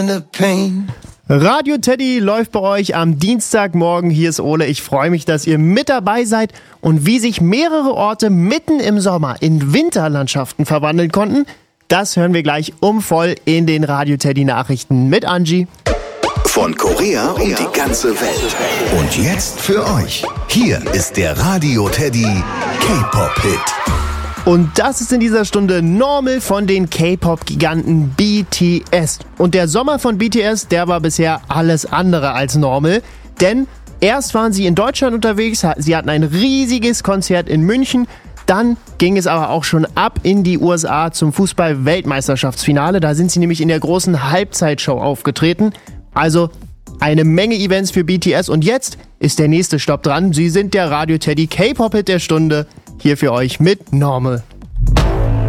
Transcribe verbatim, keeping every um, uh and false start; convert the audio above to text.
feeling the pain. Radio Teddy läuft bei euch am Dienstagmorgen. Hier ist Ole. Ich freue mich, dass ihr mit dabei seid und wie sich mehrere Orte mitten im Sommer in Winterlandschaften verwandeln konnten, das hören wir gleich um voll in den Radio Teddy Nachrichten mit Angie. Von Korea um die ganze Welt. Und jetzt für euch. Hier ist der Radio Teddy K-Pop-Hit. Und das ist in dieser Stunde Normal von den K-Pop-Giganten B T S. Und der Sommer von B T S, der war bisher alles andere als normal. Denn erst waren sie in Deutschland unterwegs, sie hatten ein riesiges Konzert in München. Dann ging es aber auch schon ab in die U S A zum Fußball-Weltmeisterschaftsfinale. Da sind sie nämlich in der großen Halbzeitshow aufgetreten. Also eine Menge Events für B T S. Und jetzt ist der nächste Stopp dran. Sie sind der Radio Teddy K-Pop-Hit der Stunde. Hier für euch mit Normal.